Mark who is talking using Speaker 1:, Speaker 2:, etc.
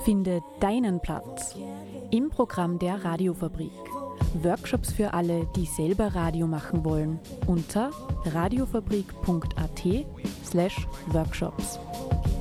Speaker 1: Finde deinen Platz im Programm der Radiofabrik. Workshops für alle, die selber Radio machen wollen, unter radiofabrik.at/workshops.